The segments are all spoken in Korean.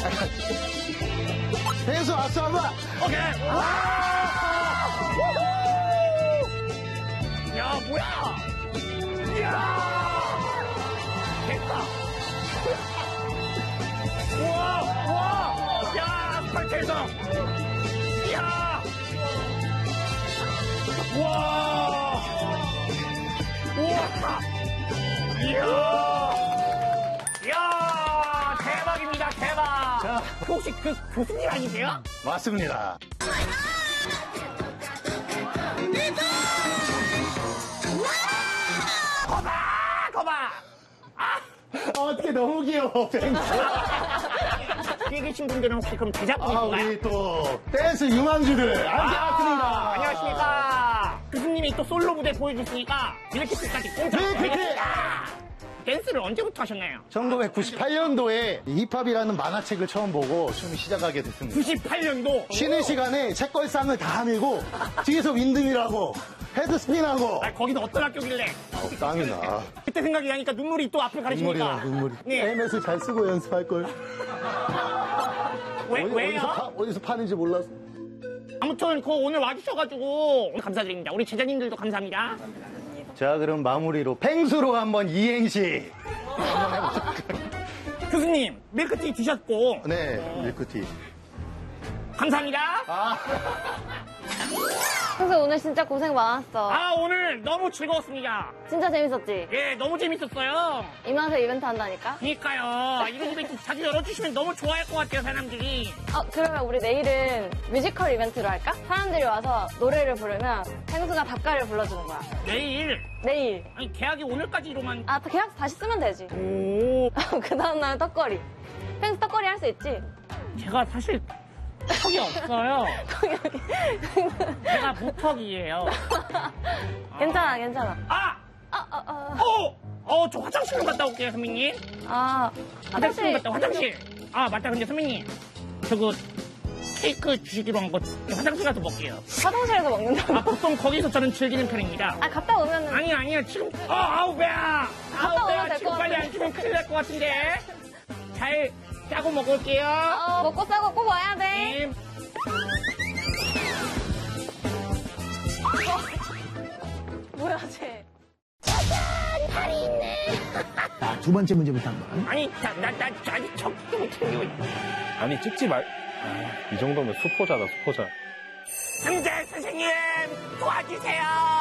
잠깐. 펭수 왔어, 한번. 오케이. 와! 야, 뭐야? 이야! 됐다. 우와! 우와! 야, 아스팔트에서! 이야! 우와! 우와! 이야! 이야! 대박입니다, 대박! 자. 혹시 그 교수님 아니세요? 맞습니다. 거봐! 어떻게 너무 귀여워, 펭수. 뒤에 계신 분들은 혹시 그럼 아, 제작진인가요? 우리 또 댄스 유망주들 앉아왔습니다. 안녕하십니까. 교수님이 또 솔로 무대 보여주시니까 밀키트까지 공짜로 밀키트! 드리겠습니다. 댄스를 언제부터 하셨나요? 1998년도에 힙합이라는 만화책을 처음 보고 춤을 시작하게 됐습니다. 98년도. 쉬는 시간에 책걸상을 다 밀고 뒤에서 윈드밀하고 헤드스핀하고 거기는 어떤 학교길래? 땀이나 그때 생각이 나니까 눈물이 또 앞을 가리십니까? 눈물이 네. 헬멧을 잘 쓰고 연습할걸. 왜요? 어디서 파는지 몰랐어. 아무튼 오늘 와주셔가지고 감사드립니다. 우리 제자님들도 감사합니다. 자, 그럼 마무리로 펭수로 한번 이행시. 교수님 밀크티 드셨고 네, 밀크티. 감사합니다. 그래서 오늘 진짜 고생 많았어. 오늘 너무 즐거웠습니다. 진짜 재밌었지? 예, 너무 재밌었어요. 이만서 이벤트 한다니까? 그니까요. 이런 이벤트 자주 열어주시면 너무 좋아할 것 같아요, 사람들이. 그러면 우리 내일은 뮤지컬 이벤트로 할까? 사람들이 와서 노래를 부르면 펭수가 답가를 불러주는 거야. 내일. 내일. 아니, 계약이 오늘까지로만. 계약서 다시 쓰면 되지. 오. 그 다음날 떡거리. 펭수 떡거리 할 수 있지? 제가 사실 턱이 없어요. 제가 무턱이에요. 괜찮아, 괜찮아. 저 화장실로 갔다 올게요, 선배님. 화장실 갔다, 화장실. 맞다, 근데 선배님. 케이크 주시기로 한 거 화장실 가서 먹게요. 화장실에서 먹는다고? 보통 거기서 저는 즐기는 편입니다. 갔다 오면은. 아니야, 지금, 아우, 배야. 갔다 오면 될 지금 것 빨리 같아. 안 주면 큰일 날 것 같은데. 잘 짜고 먹을게요. 먹고 싸고 꼭 와야 돼. 네. 뭐야, 쟤. 팔이 있네. 자, 두 번째 문제부터 한번. 아니, 나 아직 적지도 못해요. 아니 찍지 말. 이 정도면 수포자다 수포자. 형제 선생님 도와주세요.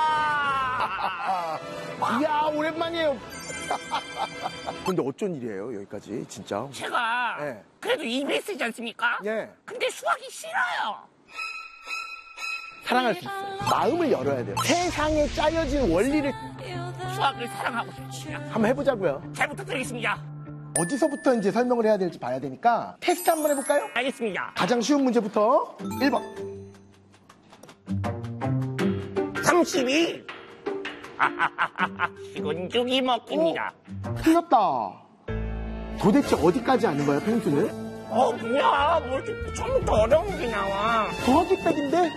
이야, 오랜만이에요. 근데 어쩐 일이에요, 여기까지, 진짜? 제가 네. 그래도 EBS지 않습니까? 예. 근데 수학이 싫어요. 사랑할 수 있어요. 마음을 열어야 돼요. 세상에 짜여진 원리를 수학을 사랑하고 싶습니다. 한번 해보자고요. 잘 부탁드리겠습니다. 어디서부터 이제 설명을 해야 될지 봐야 되니까 테스트 한번 해볼까요? 알겠습니다. 가장 쉬운 문제부터 1번. 32. 식은죽이 먹힙니다. 틀렸다. 도대체 어디까지 아는 거예요, 펭수는? 뭐야, 뭐 이렇게 처음부터 어려운 게 나와. 더하기 빼기인데?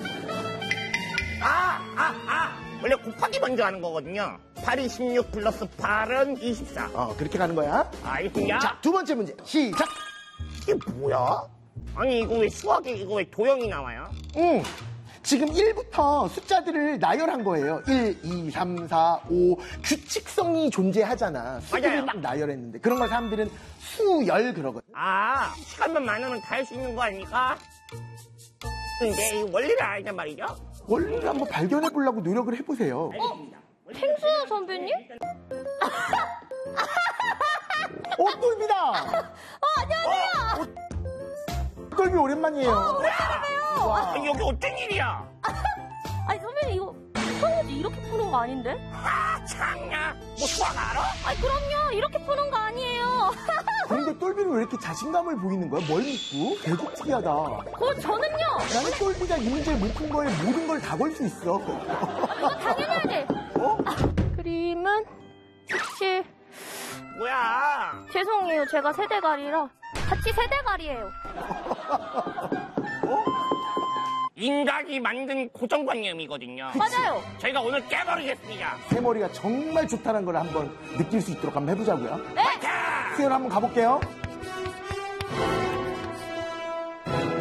원래 곱하기 먼저 하는 거거든요. 8이 16 플러스 8은 24. 그렇게 가는 거야. 알겠습니다. 자, 두 번째 문제. 시작! 이게 뭐야? 아니, 이거 왜 수학에 이거 왜 도형이 나와요? 지금 1부터 숫자들을 나열한 거예요. 1, 2, 3, 4, 5. 규칙성이 존재하잖아. 수들을 맞아요. 막 나열했는데. 그런 걸 사람들은 수열 그러거든. 시간만 많으면 다 할 수 있는 거 아닙니까? 근데 이 원리를 알단 말이죠? 원리를 한번 발견해 보려고 노력을 해보세요. 펭수 선배님? 똘비다! 안녕하세요! 똘비 오랜만이에요. 아니, 여기 어쩐 일이야? 아니, 선배님, 이거 처음부터 이렇게 푸는 거 아닌데? 참나. 뭐 수학 알아? 그럼요. 이렇게 푸는 거 아니에요. 근데 똘비는 왜 이렇게 자신감을 보이는 거야? 뭘 믿고? 되게 특이하다. 저는요. 나는 똘비가 이 문제를 못 푼 거에 모든 걸 다 걸 수 있어. 이거 당연하지. 그림은 색칠. 뭐야? 죄송해요. 제가 세대갈이라. 같이 세대갈이에요. 인간이 만든 고정관념이거든요. 맞아요. 저희가 오늘 깨버리겠습니다. 새머리가 정말 좋다는 걸 한번 느낄 수 있도록 한번 해보자고요. 네. 자! 수연 한번 가볼게요.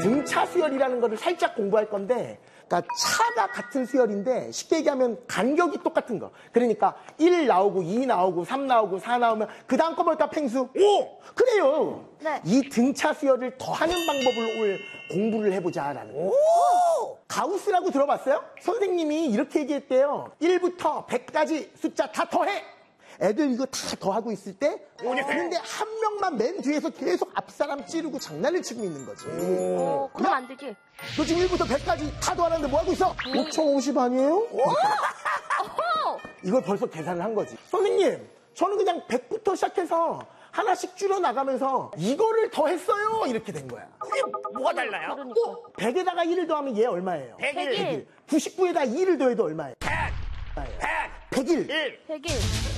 등차 수열이라는 거를 살짝 공부할 건데, 그러니까 차가 같은 수열인데 쉽게 얘기하면 간격이 똑같은 거. 그러니까 1 나오고 2 나오고 3 나오고 4 나오면 그 다음 거 뭘까, 펭수? 5! 그래요. 네. 이 등차 수열을 더하는 방법을 오늘 공부를 해보자라는 거예요. 가우스라고 들어봤어요? 선생님이 이렇게 얘기했대요. 1부터 100까지 숫자 다 더해. 애들 이거 다 더하고 있을 때 근데 한 명만 맨 뒤에서 계속 앞사람 찌르고 장난을 치고 있는 거지. 그럼 안 되지. 너 지금 1부터 100까지 다 더하는데 뭐 하고 있어? 5,050 아니에요? 이걸 벌써 계산을 한 거지. 선생님, 저는 그냥 100부터 시작해서 하나씩 줄여나가면서 이거를 더했어요. 이렇게 된 거야. 그게 뭐가 달라요? 그러니까. 100에다가 1을 더하면 얘 얼마예요? 100일. 99에다 2를 더해도 얼마예요? 100일. 100일.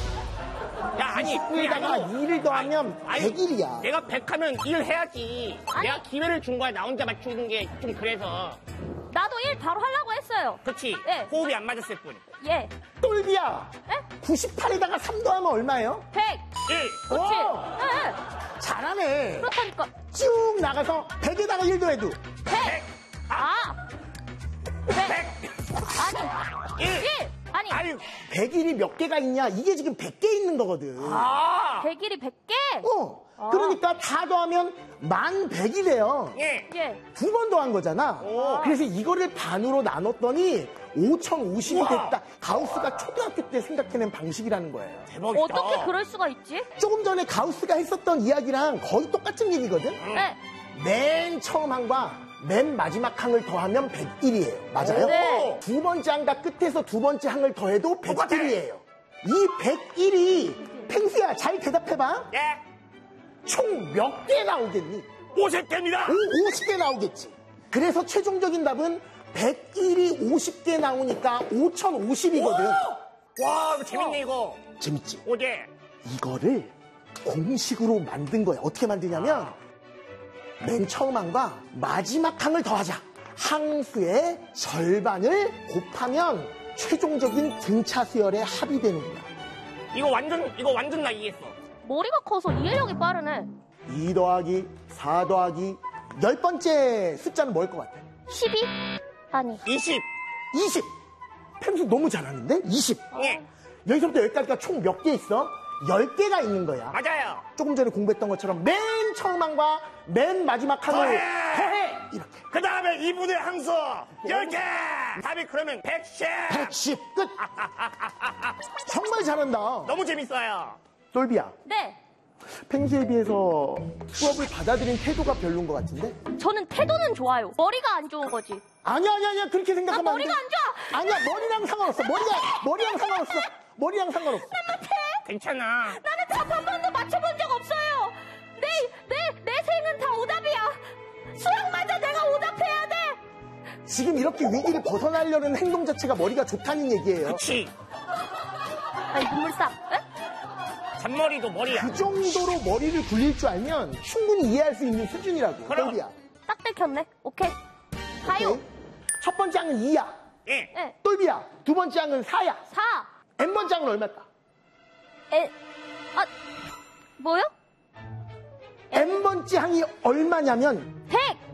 야, 아니. 99에다가 2를 더하면 아니, 100일이야. 내가 100하면 1 해야지. 내가 기회를 준 거야. 나 혼자 맞추는 게 좀 그래서. 나도 1 바로 하려고 했어요. 그치? 네. 호흡이 안 맞았을 뿐. 예. 똘비야. 에? 98에다가 3 더하면 얼마예요? 100. 1. 그렇지. 오! 예. 잘하네. 그렇다니까. 쭉 나가서 100에다가 1 더해도 100. 아. 100. 아니. 1. 1. 아니. 아유. 100일이 몇 개가 있냐? 이게 지금 100개 있는 거거든. 100일이 100개? 그러니까 다 더하면 11,100이 돼요. 예. 예. 2번 더한 거잖아. 그래서 이거를 반으로 나눴더니 5,050이 됐다. 가우스가 초등학교 때 생각해낸 방식이라는 거예요. 대박이다. 어떻게 그럴 수가 있지? 조금 전에 가우스가 했었던 이야기랑 거의 똑같은 얘기거든. 네. 맨 처음 항과 맨 마지막 항을 더하면 101이에요. 맞아요? 네. 두 번째 항과 끝에서 두 번째 항을 더해도 101이에요. 이 101이 펭수야 잘 대답해봐. 예. 총 몇 개 나오겠니? 50개입니다. 50개 나오겠지. 그래서 최종적인 답은 101이 50개 나오니까 5,050이거든. 와, 이거 재밌네, 이거. 재밌지? 오제. 이거를 공식으로 만든 거야. 어떻게 만드냐면 맨 처음 항과 마지막 항을 더하자. 항수의 절반을 곱하면 최종적인 등차 수열의 합이 되는구나. 이거 완전 나 이해했어. 머리가 커서 이해력이 빠르네. 2 더하기 4 더하기 10번째 숫자는 뭘 것 같아? 12? 아니. 20. 20. 펭수 너무 잘하는데? 20. 예. 여기서부터 여기까지가 총 몇 개 있어? 10개가 있는 거야. 맞아요. 조금 전에 공부했던 것처럼 맨 처음 항과 맨 마지막 항을 더해! 이렇게. 그 다음에 2분의 항수 10개. 답이 그러면 110. 110. 끝. 정말 잘한다. 너무 재밌어요. 솔비야, 네. 펭수에 비해서 수업을 받아들인 태도가 별론 것 같은데? 저는 태도는 좋아요. 머리가 안 좋은 거지. 아니야. 그렇게 나 생각하면 안 돼. 머리가 안 좋아. 아니야, 머리랑 상관없어. 머리랑 상관없어. 머리랑 상관없어. 괜찮아. 나는 답 한 번도 맞춰본 적 없어요. 내 생은 다 오답이야. 수학마저 내가 오답해야 돼. 지금 이렇게 위기를 벗어나려는 행동 자체가 머리가 좋다는 얘기예요. 그치. 아니, 눈물 싹. 에? 잔머리도 머리야. 그 정도로 머리를 굴릴 줄 알면 충분히 이해할 수 있는 수준이라고. 그럼. 솔비야. 딱 들켰네. 오케이. 가요. 오케이? 첫 번째 항은 2야. 예. 예. 똘비야, 두 번째 항은 4야. 4. n번째 항은 얼마일까? 뭐요? n번째 항이 얼마냐면 100.